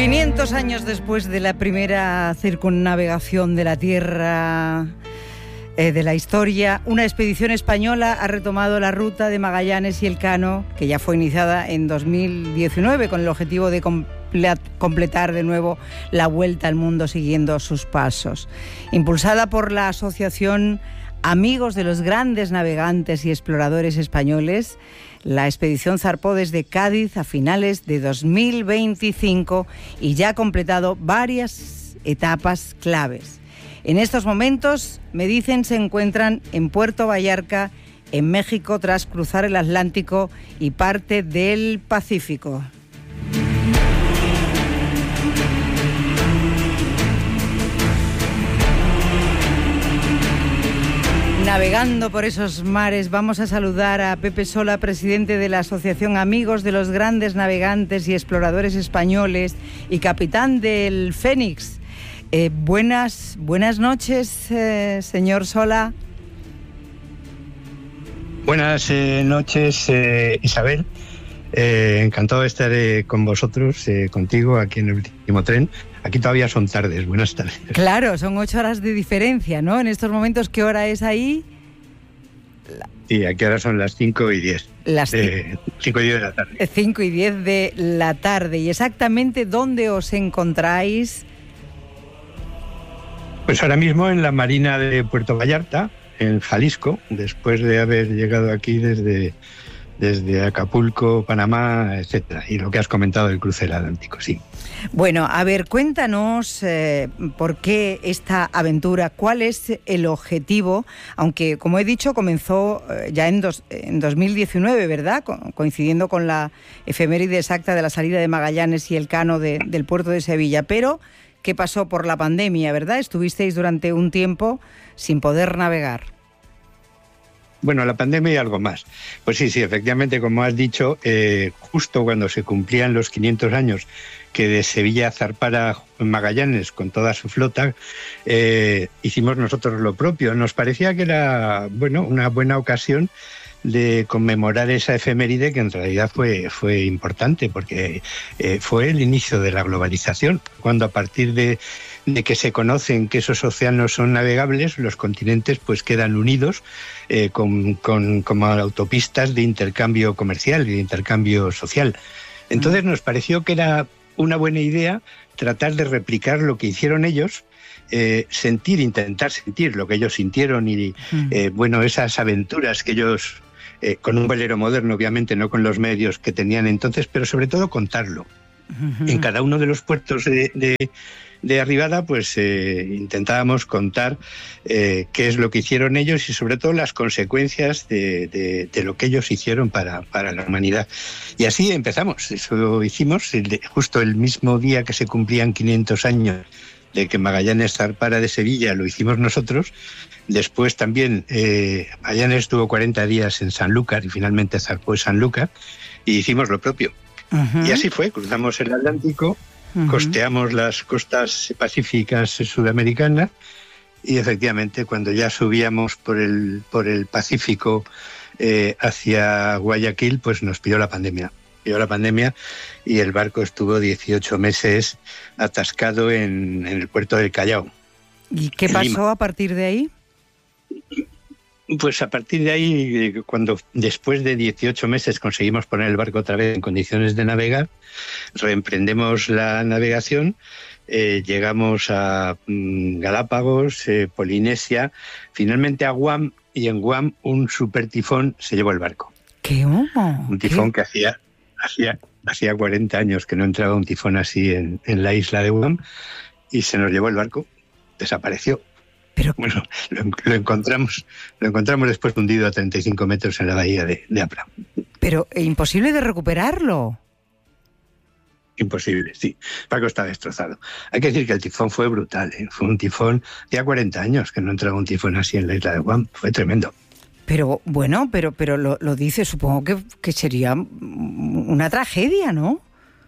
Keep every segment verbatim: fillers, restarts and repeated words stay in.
quinientos años después de la primera circunnavegación de la Tierra eh, de la historia, una expedición española ha retomado la ruta de Magallanes y Elcano, que ya fue iniciada en dos mil diecinueve con el objetivo de comple- completar de nuevo la vuelta al mundo siguiendo sus pasos. Impulsada por la asociación Amigos de los Grandes Navegantes y Exploradores Españoles, la expedición zarpó desde Cádiz a finales de dos mil veinticinco y ya ha completado varias etapas claves. En estos momentos, me dicen, se encuentran en Puerto Vallarta, en México, tras cruzar el Atlántico y parte del Pacífico. Navegando por esos mares, vamos a saludar a Pepe Sola, presidente de la Asociación Amigos de los Grandes Navegantes y Exploradores Españoles y capitán del Fénix. Eh, buenas, buenas noches, eh, señor Sola. Buenas eh, noches, eh, Isabel. Eh, encantado de estar eh, con vosotros, eh, contigo, aquí en el último tren. Aquí todavía son tardes, buenas tardes. Claro, son ocho horas de diferencia, ¿no? En estos momentos, ¿qué hora es ahí? La... Sí, aquí ahora son las cinco y diez. Las eh, cinco y diez de la tarde. cinco y diez de la tarde. ¿Y exactamente dónde os encontráis? Pues ahora mismo en la Marina de Puerto Vallarta, en Jalisco, después de haber llegado aquí desde... desde Acapulco, Panamá, etcétera, y lo que has comentado del cruce del Atlántico, sí. Bueno, a ver, cuéntanos eh, por qué esta aventura, cuál es el objetivo, aunque, como he dicho, comenzó eh, ya en, dos, en dos mil diecinueve, ¿verdad?, Co- coincidiendo con la efeméride exacta de la salida de Magallanes y Elcano de, del puerto de Sevilla, pero ¿qué pasó por la pandemia, verdad? Estuvisteis durante un tiempo sin poder navegar. Bueno, la pandemia y algo más. Pues sí, sí, efectivamente, como has dicho, eh, justo cuando se cumplían los quinientos años que de Sevilla zarpara Magallanes con toda su flota, eh, hicimos nosotros lo propio. Nos parecía que era, bueno, una buena ocasión de conmemorar esa efeméride que en realidad fue, fue importante, porque eh, fue el inicio de la globalización, cuando a partir de, de que se conocen que esos océanos son navegables, los continentes pues quedan unidos eh, con, con, como autopistas de intercambio comercial y de intercambio social. Entonces nos pareció que era una buena idea tratar de replicar lo que hicieron ellos, eh, sentir, intentar sentir lo que ellos sintieron y, eh, bueno, esas aventuras que ellos... Eh, con un velero moderno, obviamente, no con los medios que tenían entonces, pero sobre todo contarlo. Uh-huh. En cada uno de los puertos de, de, de arribada, pues eh, intentábamos contar eh, qué es lo que hicieron ellos y sobre todo las consecuencias de, de, de lo que ellos hicieron para, para la humanidad. Y así empezamos, eso lo hicimos el, justo el mismo día que se cumplían quinientos años de que Magallanes zarpara de Sevilla, lo hicimos nosotros. Después también eh, Magallanes estuvo cuarenta días en Sanlúcar y finalmente zarpó en Sanlúcar y hicimos lo propio. Uh-huh. Y así fue, cruzamos el Atlántico, uh-huh. costeamos las costas pacíficas sudamericanas y efectivamente cuando ya subíamos por el, por el Pacífico eh, hacia Guayaquil, pues nos pilló la pandemia. Pilló la pandemia y el barco estuvo dieciocho meses atascado en, en el puerto del Callao. ¿Y qué pasó Lima. A partir de ahí? Pues a partir de ahí, cuando después de dieciocho meses conseguimos poner el barco otra vez en condiciones de navegar, reemprendemos la navegación, eh, llegamos a mm, Galápagos, eh, Polinesia, finalmente a Guam, y en Guam un super tifón se llevó el barco. ¿Qué? Oh, un tifón ¿qué? que hacía, hacía, hacía cuarenta años que no entraba un tifón así en, en la isla de Guam, y se nos llevó el barco, desapareció. Pero bueno, lo, lo encontramos lo encontramos después hundido a treinta y cinco metros en la bahía de, de Apra. Pero imposible de recuperarlo. Imposible, sí. El barco está destrozado. Hay que decir que el tifón fue brutal, ¿eh? Fue un tifón, hacía cuarenta años que no entraba un tifón así en la isla de Guam, fue tremendo. Pero bueno, pero pero lo, lo dice, supongo que, que sería una tragedia, ¿no?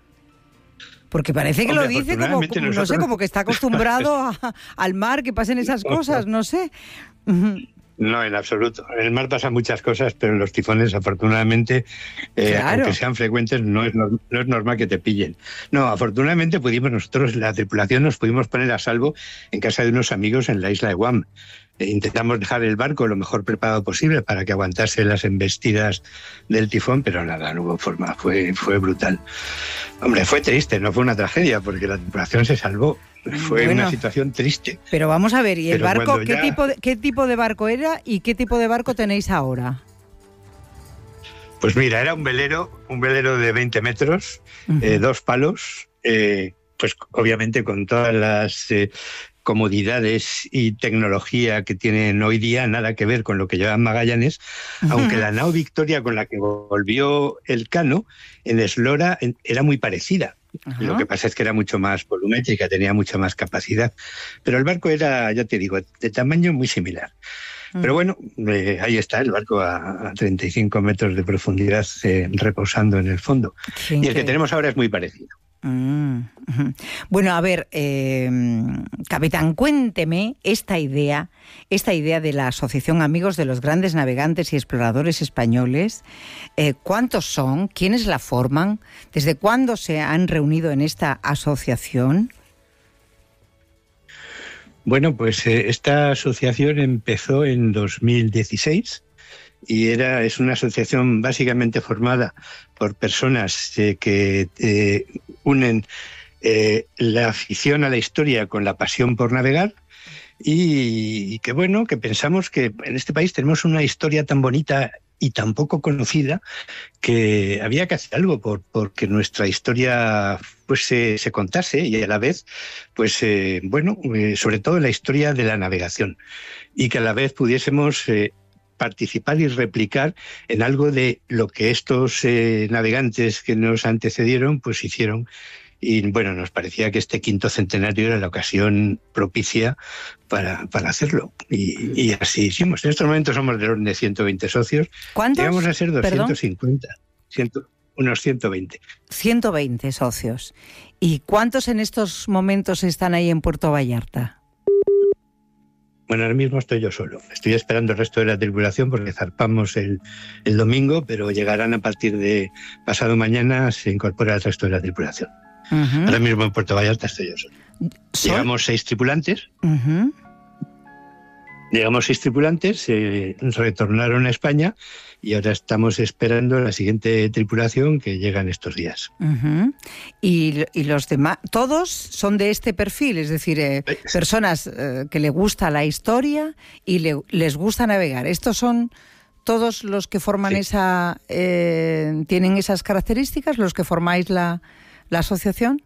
Porque parece que Hombre, lo dice como, como nosotros... no sé, como que está acostumbrado a, al mar, que pasen esas cosas, no sé. No, en absoluto. En el mar pasan muchas cosas, pero los tifones, afortunadamente, eh, Claro. aunque sean frecuentes, no es, no, no es normal que te pillen. No, afortunadamente pudimos nosotros, la tripulación, nos pudimos poner a salvo en casa de unos amigos en la isla de Guam. E intentamos dejar el barco lo mejor preparado posible para que aguantase las embestidas del tifón, pero nada, no hubo forma, fue, fue brutal. Hombre, fue triste, no fue una tragedia, porque la tripulación se salvó. Fue Bueno, una situación triste. Pero vamos a ver, ¿y el Pero barco cuando qué ya- tipo de, qué tipo de barco era y qué tipo de barco tenéis ahora? Pues mira, era un velero, un velero de veinte metros, Ujú. eh, dos palos, eh, pues obviamente con todas las eh, comodidades y tecnología que tienen hoy día, nada que ver con lo que llevan Magallanes, aunque la nao Victoria con la que volvió el Cano en eslora en- era muy parecida. Ajá. Lo que pasa es que era mucho más volumétrica, tenía mucha más capacidad, pero el barco era, ya te digo, de tamaño muy similar. Pero bueno, eh, ahí está el barco a, a treinta y cinco metros de profundidad eh, reposando en el fondo. Qué Y el que increíble. tenemos ahora es muy parecido. Mm, ujú. Bueno, a ver, eh, capitán, cuénteme esta idea, esta idea de la Asociación Amigos de los Grandes Navegantes y Exploradores Españoles. Eh, ¿Cuántos son? ¿Quiénes la forman? ¿Desde cuándo se han reunido en esta asociación? Bueno, pues eh, esta asociación empezó en dos mil dieciséis y era, es una asociación básicamente formada por personas eh, que eh, unen eh, la afición a la historia con la pasión por navegar y, y que bueno, que pensamos que en este país tenemos una historia tan bonita y tan poco conocida que había que hacer algo por porque nuestra historia pues se, se contase y a la vez pues eh, bueno eh, sobre todo la historia de la navegación y que a la vez pudiésemos eh, participar y replicar en algo de lo que estos eh, navegantes que nos antecedieron pues hicieron. Y bueno, nos parecía que este quinto centenario era la ocasión propicia para, para hacerlo. Y, y así hicimos. En estos momentos somos del orden de ciento veinte socios. ¿Cuántos? Llegamos a ser Perdón. doscientos cincuenta, cien, unos ciento veinte. ciento veinte socios. ¿Y cuántos en estos momentos están ahí en Puerto Vallarta? Bueno, ahora mismo estoy yo solo. Estoy esperando el resto de la tripulación porque zarpamos el, el domingo, pero llegarán a partir de pasado mañana, se incorpora el resto de la tripulación. Uh-huh. Ahora mismo en Puerto Vallarta estoy yo solo. ¿Sol? Llegamos seis tripulantes. Uh-huh. Llegamos seis tripulantes, se retornaron a España y ahora estamos esperando la siguiente tripulación que llega en estos días. Uh-huh. Y, y los demás, todos son de este perfil, es decir, eh, personas eh, que le gusta la historia y le, les gusta navegar. ¿Estos son todos los que forman Sí. esa, eh, tienen esas características, los que formáis la, la asociación?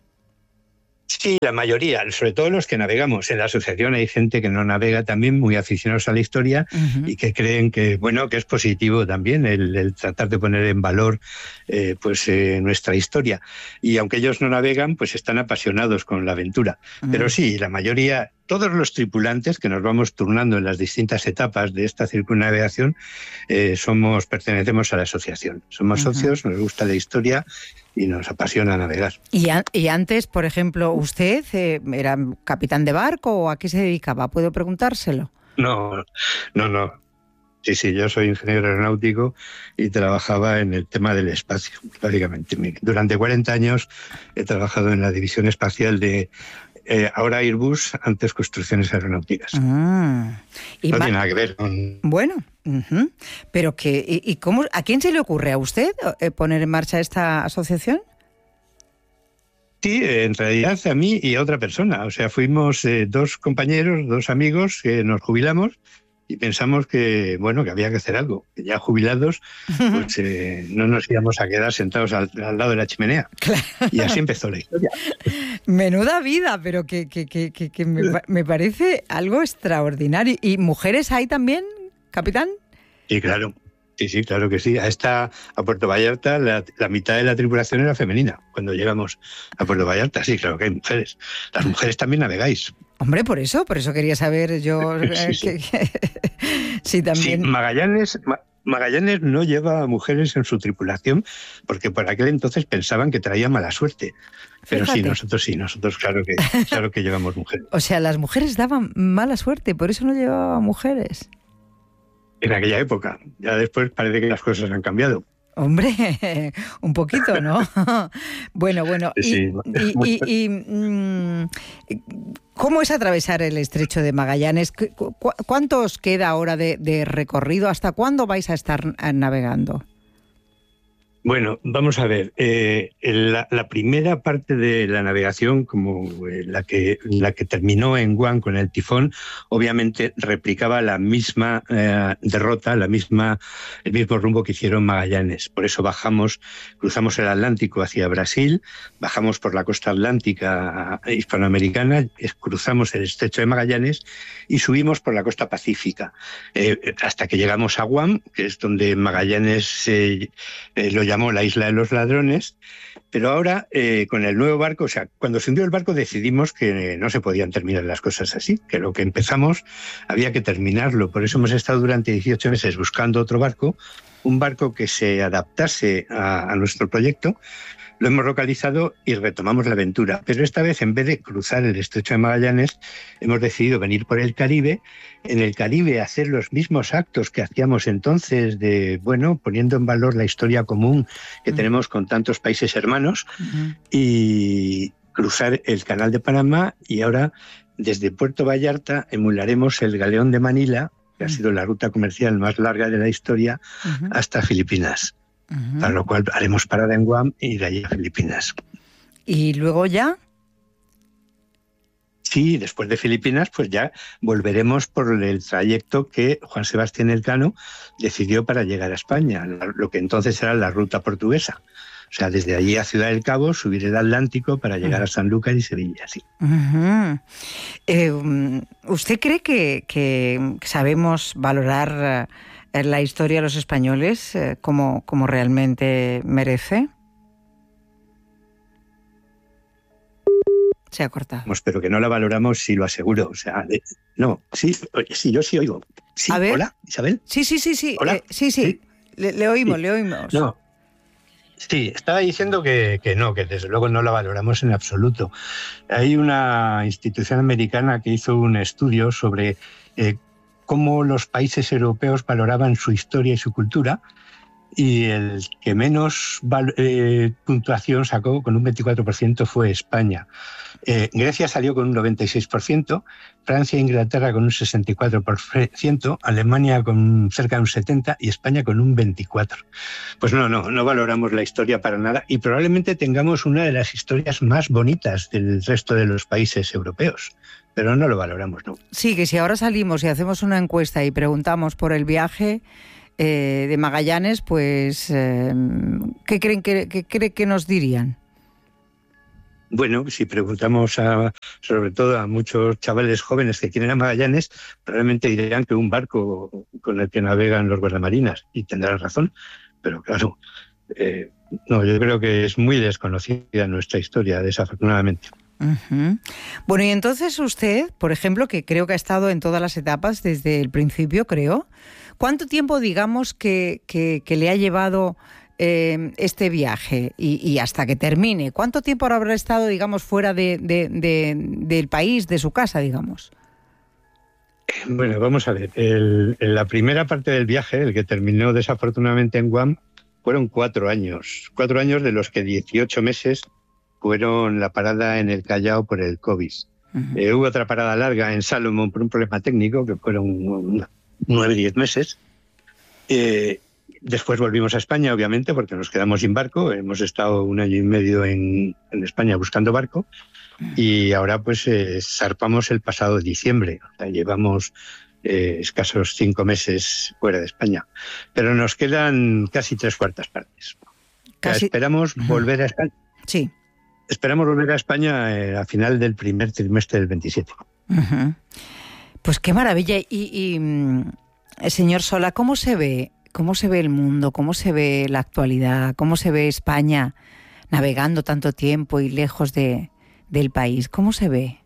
Sí, la mayoría, sobre todo los que navegamos. En la asociación hay gente que no navega también, muy aficionados a la historia Uh-huh. y que creen que bueno que es positivo también el, el tratar de poner en valor eh, pues eh, nuestra historia. Y aunque ellos no navegan, pues están apasionados con la aventura. Uh-huh. Pero sí, la mayoría, todos los tripulantes que nos vamos turnando en las distintas etapas de esta circunnavegación, eh, somos pertenecemos a la asociación. Somos Uh-huh. socios, nos gusta la historia y nos apasiona navegar. Y, a, y antes, por ejemplo, ¿usted eh, era capitán de barco o a qué se dedicaba? ¿Puedo preguntárselo? No, no, no. Sí, sí, yo soy ingeniero aeronáutico y trabajaba en el tema del espacio, básicamente. Durante cuarenta años he trabajado en la división espacial de eh, ahora Airbus, antes Construcciones Aeronáuticas. Ah, y No ma- tiene nada que ver con... Bueno, ujú. Pero que, ¿y, y cómo, a quién se le ocurre a usted eh, poner en marcha esta asociación? Sí, en realidad a mí y a otra persona. O sea, fuimos eh, dos compañeros, dos amigos que nos jubilamos y pensamos que, bueno, que había que hacer algo. Que ya jubilados, pues eh, no nos íbamos a quedar sentados al, al lado de la chimenea. Claro. Y así empezó la historia. Menuda vida, pero que, que, que, que, que me, pa- me parece algo extraordinario. ¿Y mujeres hay también, capitán? Sí, claro. Sí, sí, claro que sí. A esta, a Puerto Vallarta, la, la mitad de la tripulación era femenina cuando llegamos a Puerto Vallarta. Sí, claro que hay mujeres. Las mujeres también navegáis. Hombre, por eso, por eso quería saber yo eh, Sí, sí. que, que- sí, Sí, también. Magallanes, Ma- Magallanes no lleva a mujeres en su tripulación porque por aquel entonces pensaban que traía mala suerte. Pero sí, Fíjate. nosotros sí, nosotros claro que, claro que llevamos mujeres. O sea, las mujeres daban mala suerte, por eso no llevaba mujeres. en aquella época. Ya después parece que las cosas han cambiado. Hombre, un poquito, ¿no? Bueno, bueno. Y, Sí. y, y, y, y, ¿cómo es atravesar el Estrecho de Magallanes? ¿Cu- ¿Cuánto os queda ahora de, de recorrido? ¿Hasta cuándo vais a estar navegando? Bueno, vamos a ver. Eh, la, la primera parte de la navegación, como eh, la que la que terminó en Guam con el tifón, obviamente replicaba la misma eh, derrota, la misma el mismo rumbo que hicieron Magallanes. Por eso bajamos, cruzamos el Atlántico hacia Brasil, bajamos por la costa atlántica hispanoamericana, cruzamos el Estrecho de Magallanes y subimos por la costa pacífica eh, hasta que llegamos a Guam, que es donde Magallanes eh, eh, lo llamó la isla de los ladrones, pero ahora eh, con el nuevo barco, o sea, cuando se hundió el barco decidimos que no se podían terminar las cosas así, que lo que empezamos había que terminarlo. Por eso hemos estado durante dieciocho meses buscando otro barco, un barco que se adaptase a, a nuestro proyecto. Lo hemos localizado y retomamos la aventura. Pero esta vez, en vez de cruzar el Estrecho de Magallanes, hemos decidido venir por el Caribe. En el Caribe hacer los mismos actos que hacíamos entonces, de bueno, poniendo en valor la historia común que uh-huh. tenemos con tantos países hermanos, uh-huh. y cruzar el Canal de Panamá. Y ahora, desde Puerto Vallarta, emularemos el Galeón de Manila, que uh-huh. ha sido la ruta comercial más larga de la historia, uh-huh. hasta Filipinas. Uh-huh. Para lo cual haremos parada en Guam y de allí a Filipinas. ¿Y luego ya? Sí, después de Filipinas, pues ya volveremos por el trayecto que Juan Sebastián Elcano decidió para llegar a España, lo que entonces era la ruta portuguesa. O sea, desde allí a Ciudad del Cabo, subir el Atlántico para llegar uh-huh. a Sanlúcar y Sevilla, sí. Uh-huh. Eh, ¿Usted cree que, que sabemos valorar la historia de los españoles eh, como, como realmente merece? Se ha cortado. Pero que no la valoramos, sí, lo aseguro. O sea, de, no, sí, sí, yo sí oigo. Sí, a ver. Hola, Isabel. Sí, sí, sí, sí. Hola. Eh, sí, sí, ¿Sí? Le, le oímos, sí. le oímos. No. Sí, estaba diciendo que, que no, que desde luego no la valoramos en absoluto. Hay una institución americana que hizo un estudio sobre eh, cómo los países europeos valoraban su historia y su cultura, y el que menos eh, puntuación sacó, con un veinticuatro por ciento, fue España. Eh, Grecia salió con un noventa y seis por ciento, Francia e Inglaterra con un sesenta y cuatro por ciento, Alemania con cerca de un setenta por ciento y España con un veinticuatro por ciento. Pues no, no, no valoramos la historia para nada, y probablemente tengamos una de las historias más bonitas del resto de los países europeos. Pero no lo valoramos, ¿no? Sí, que si ahora salimos y hacemos una encuesta y preguntamos por el viaje eh, de Magallanes, pues eh, ¿qué creen que, que, cree que nos dirían? Bueno, si preguntamos a, sobre todo a muchos chavales jóvenes que quieren a Magallanes, probablemente dirán que un barco con el que navegan los guardamarinas, y tendrán razón, pero claro, eh, no, yo creo que es muy desconocida nuestra historia, desafortunadamente. Uh-huh. Bueno, y entonces usted, por ejemplo, que creo que ha estado en todas las etapas desde el principio, creo, ¿cuánto tiempo, digamos, que, que, que le ha llevado eh, este viaje y, y hasta que termine? ¿Cuánto tiempo habrá estado, digamos, fuera de, de, de, del país, de su casa, digamos? Bueno, vamos a ver. El, en la primera parte del viaje, el que terminó desafortunadamente en Guam, fueron cuatro años. Cuatro años de los que dieciocho meses fueron la parada en el Callao por el COVID. Uh-huh. Eh, hubo otra parada larga en Salomón por un problema técnico, que fueron nueve, diez meses. Eh, después volvimos a España, obviamente, porque nos quedamos sin barco. Hemos estado un año y medio en, en España buscando barco. Uh-huh. Y ahora pues eh, zarpamos el pasado diciembre. O sea, llevamos eh, escasos cinco meses fuera de España. Pero nos quedan casi tres cuartas partes. Casi... O sea, esperamos uh-huh. volver a España. Sí. Esperamos volver a España eh, a final del primer trimestre del veintisiete. Uh-huh. Pues qué maravilla. Y, y señor Sola, ¿cómo se ve, cómo se ve el mundo? ¿Cómo se ve la actualidad? ¿Cómo se ve España navegando tanto tiempo y lejos de, del país? ¿Cómo se ve?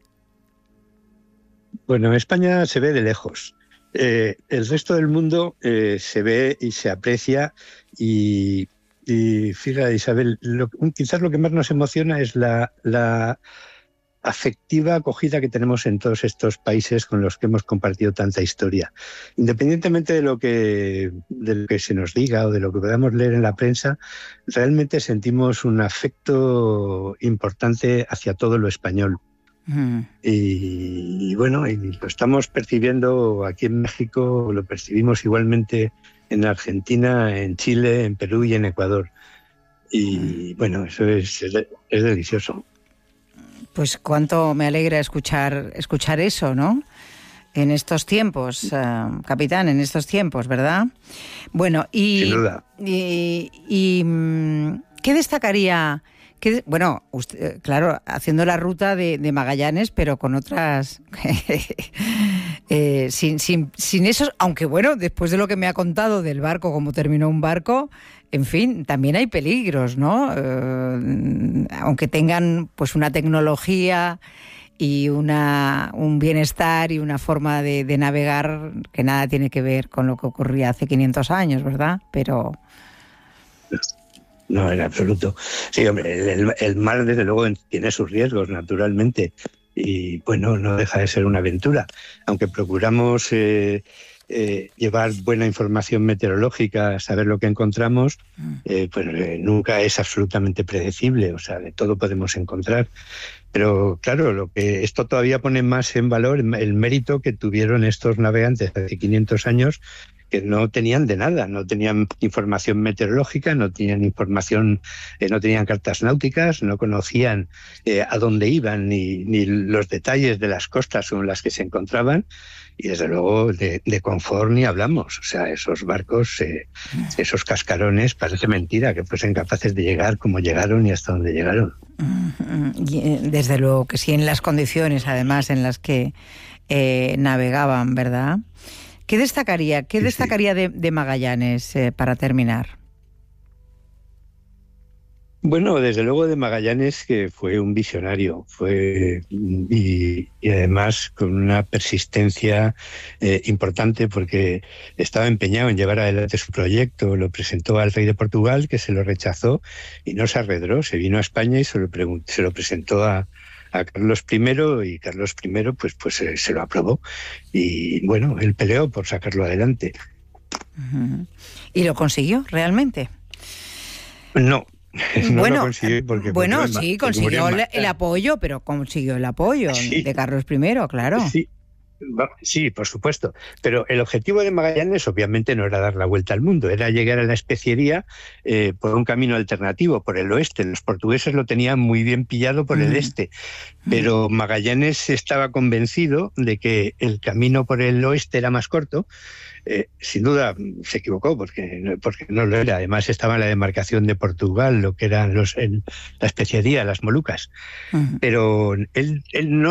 Bueno, España se ve de lejos. Eh, el resto del mundo eh, se ve y se aprecia y... Y fíjate, Isabel, lo, quizás lo que más nos emociona es la, la afectiva acogida que tenemos en todos estos países con los que hemos compartido tanta historia. Independientemente de lo que, de lo que se nos diga o de lo que podamos leer en la prensa, realmente sentimos un afecto importante hacia todo lo español. Mm. Y, y bueno, y lo estamos percibiendo aquí en México, lo percibimos igualmente en Argentina, en Chile, en Perú y en Ecuador. Y bueno, eso es, es, es delicioso. Pues cuánto me alegra escuchar, escuchar eso, ¿no? En estos tiempos, uh, capitán, en estos tiempos, ¿verdad? Bueno, y... Sin duda. Y, y, ¿qué destacaría? ¿Qué, bueno, usted, claro, haciendo la ruta de, de Magallanes, pero con otras... eh, sin, sin, sin esos... Aunque bueno, después de lo que me ha contado del barco, cómo terminó un barco... En fin, también hay peligros, ¿no? Eh, aunque tengan pues una tecnología y una un bienestar y una forma de, de navegar que nada tiene que ver con lo que ocurría hace quinientos años, ¿verdad? Pero... No, en absoluto. Sí, hombre, el, el mar desde luego tiene sus riesgos, naturalmente, y bueno, no deja de ser una aventura. Aunque procuramos... Eh, Eh, llevar buena información meteorológica, saber lo que encontramos, eh, pues eh, nunca es absolutamente predecible, o sea, de todo podemos encontrar. Pero claro, lo que esto todavía pone más en valor el mérito que tuvieron estos navegantes hace quinientos años, que no tenían de nada, no tenían información meteorológica, no tenían información, eh, no tenían cartas náuticas, no conocían eh, a dónde iban ni, ni los detalles de las costas sobre las que se encontraban. Y desde luego de, de confort ni hablamos. O sea, esos barcos, eh, esos cascarones, parece mentira que fuesen capaces de llegar como llegaron y hasta donde llegaron. Desde luego que sí, en las condiciones además en las que eh, navegaban, ¿verdad? ¿Qué destacaría, qué sí, destacaría sí. De, de Magallanes eh, para terminar? Bueno, desde luego de Magallanes, que fue un visionario, fue y, y además con una persistencia eh, importante, porque estaba empeñado en llevar adelante su proyecto, lo presentó al rey de Portugal, que se lo rechazó y no se arredró, se vino a España y se lo, se lo presentó a, a Carlos primero, y Carlos primero pues, pues se, se lo aprobó y bueno, él peleó por sacarlo adelante. Uh-huh. ¿Y lo consiguió realmente? No. No bueno, lo consiguió porque bueno porque sí, consiguió el, el apoyo, pero consiguió el apoyo sí. de Carlos primero, claro. Sí. Sí, por supuesto. Pero el objetivo de Magallanes obviamente no era dar la vuelta al mundo, era llegar a la especiería eh, por un camino alternativo, por el oeste. Los portugueses lo tenían muy bien pillado por mm. el este, pero Magallanes estaba convencido de que el camino por el oeste era más corto. Eh, sin duda se equivocó porque, porque no lo era. Además estaba en la demarcación de Portugal, lo que eran los, el, la especiería, las Molucas. Uh-huh. Pero él, él no